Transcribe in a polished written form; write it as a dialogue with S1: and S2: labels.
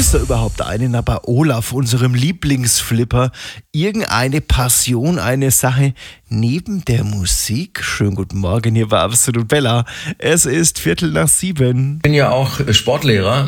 S1: es da überhaupt einen, bei Olaf, unserem Lieblingsflipper, irgendeine Passion, eine Sache neben der Musik? Schönen guten Morgen, hier war Absolut Bella. Es ist 6:15.
S2: Ich bin ja auch Sportlehrer